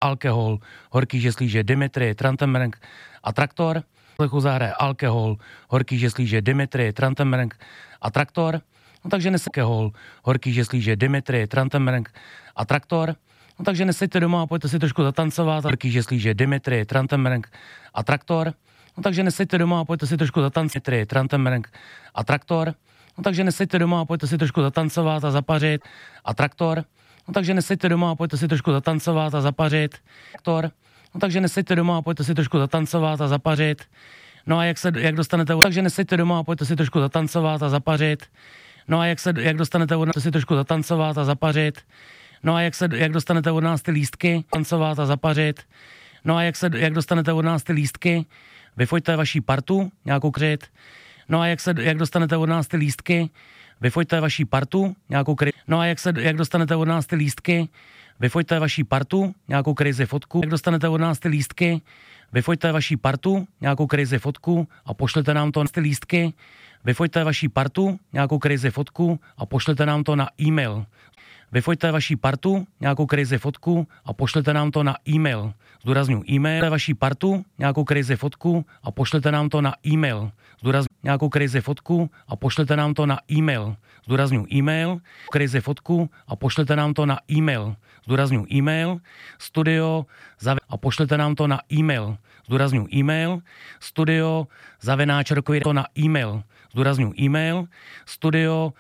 Alkohol, Horký žeslíže, Dimitri, Trantenberg a Traktor. Slechu zahraje Alkohol, Horký žeslíže, Dimitri, Trantenberg a Traktor. No takže Alkohol, Horký žeslíže, Dimitri, Trantenberg a Traktor. No takže neseďte doma a pojďte si trošku zatancovat. Horký žeslíže, Dimitri, Trantenberg a Traktor. No takže neseďte doma a pojďte si trošku zatancovat. Dimitri, Trantenberg a Traktor. No takže neseďte doma a pojďte si trošku zatancovat a zapařit a Traktor. No takže neseďte doma a pojďte si trošku zatancovat a zapařit. Traktor. No takže neseďte doma a pojďte si trošku zatancovat a zapařit. No a jak dostanete, takže neseďte doma a pojďte si trošku zatancovat a zapařit. No a jak dostanete od nás si trošku zatancovat a zapařit. No a jak dostanete od nás ty lístky, tancovat a zapařit. No a jak dostanete od nás ty lístky, vyfoďte vaší partu, nějakou kryt. No a jak dostanete od nás ty lístky, vyfoďte vaší partu, nějakou kryt. No a jak dostanete od nás ty lístky, vyfoďte vaší partu, nějakou crazy fotku. Jak dostanete od nás ty lístky, vyfoďte vaší partu, nějakou crazy fotku a pošlete nám to na ty lístky. Vyfoďte vaší partu, nějakou crazy fotku a pošlete nám to na e-mail. Vyfoďte vaší partu, nějakou crazy fotku a pošlete nám to na e-mail. Zdůrazňuji e-mail. Vaší partu, nějakou crazy fotku a pošlete nám to na e-mail. Zdůrazňuji nějakou crazy fotku a pošlete nám to na e-mail. Zdůrazňuji e-mail, crazy fotku a pošlete nám to na e-mail. Zdůrazňuji e-mail, studio a pošlete nám to na e-mail. Zdůrazňuji e-mail, studio @rockovyradio to na e-mail. Zdůrazňuji e-mail, studio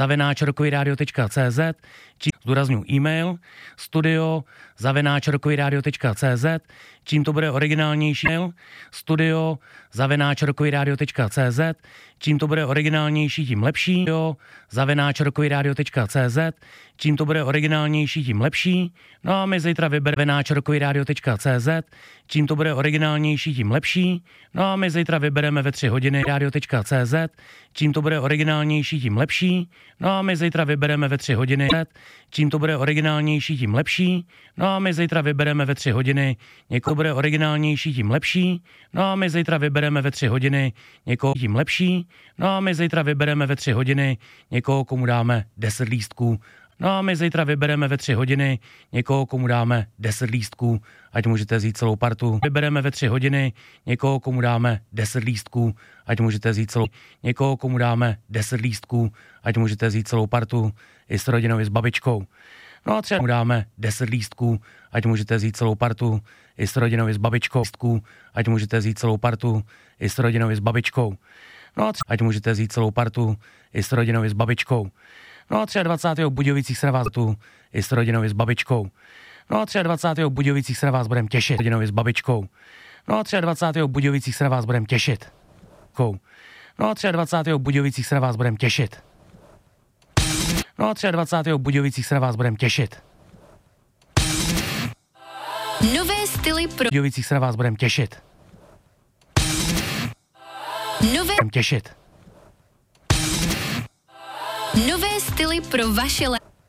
@rockovyradio.cz. Zdůrazňuji e-mail, studio @rockovyradio.cz. Čím to bude originálnější mail, studio @rockovyradio.cz. Čím to bude originálnější, tím lepší. Studio @rockovyradio.cz. Čím to bude originálnější, tím lepší. No a my zítra vybereme @rockovyradio.cz. Čím to bude originálnější, tím lepší. No a my zítra vybereme ve 3 hodiny radio.cz. Čím to bude originálnější, tím lepší. No a my zítra vybereme ve 3 hodiny. Čím to bude originálnější, tím lepší. No a my zítra vybereme ve 3 hodiny. Někoho bude originálnější, tím lepší. No a my zítra vybereme ve 3 hodiny. Někoho tím lepší. No a my zítra vybereme ve 3 hodiny. Někoho, komu dáme 10 lístků. No a my zítra vybereme ve 3 hodiny někoho, komu dáme 10 lístků, ať můžete vzít celou partu. Vybereme ve 3 hodiny někoho, komu dáme 10 lístků, ať můžete vzít celou někoho, komu dáme 10 lístků, ať můžete vzít celou partu i s rodinou, i s babičkou. No a třeba mu dáme 10 lístků, ať můžete vzít celou partu i s rodinou, i s babičkou. Ať můžete vzít celou partu i s rodinou, i s babičkou. No a ať můžete vzít celou partu i s rodinou, i s babičkou. No a 23. v Budějovicích se na vás tu i s rodinou, i s babičkou. No a 23. v Budějovicích se na vás budeme těšit. Rodinou, i s babičkou. No a 23. v Budějovicích se na vás budeme těšit. No a 23. v Budějovicích se na vás budeme těšit. No a 23. v Budějovicích se na vás budeme těšit. Nové styly pro Budějovicích se na vás budeme těšit. Nové styly pro vaše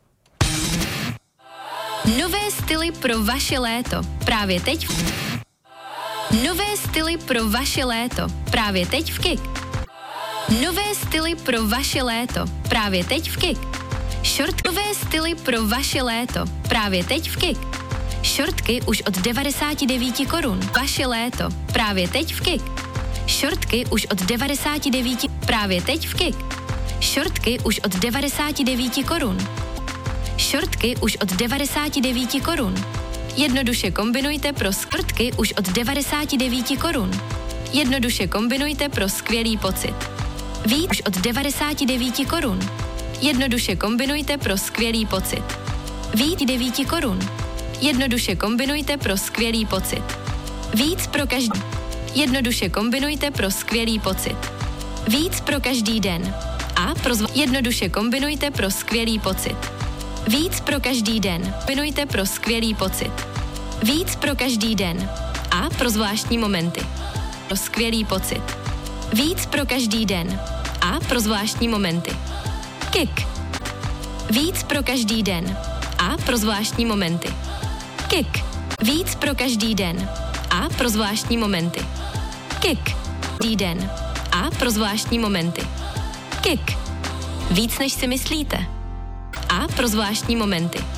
Nové styly pro vaše léto. Právě teď. Nové styly pro vaše léto. Právě teď v KIK. Nové styly pro vaše léto. Právě teď v KIK. Nové styly pro vaše léto. Právě teď v KIK. Šortky už od 99 korun. Vaše léto. Právě teď v KIK. Šortky už od 99. Právě teď v KIK. Šortky už od 99 korun. Šortky už od 99 korun. Jednoduše kombinujte pro šortky už od 99 korun. Jednoduše kombinujte pro skvělý pocit. Víc už od 99 korun. Jednoduše kombinujte pro skvělý pocit. Víc 9 korun. Jednoduše kombinujte pro skvělý pocit. Víc pro každý. Jednoduše kombinujte pro skvělý pocit. Víc pro každý den. Jednoduše kombinujte pro skvělý pocit. Víc pro každý den. Kombinujte pro skvělý pocit. Víc pro každý den. A pro zvláštní momenty. Pro skvělý pocit. Víc pro každý den. A pro zvláštní momenty. KIK. Víc pro každý den. A pro zvláštní momenty. KIK. Víc pro každý den. A pro zvláštní momenty. KIK. Každý den. A pro zvláštní momenty. KIK. Víc než si myslíte. A pro zvláštní momenty.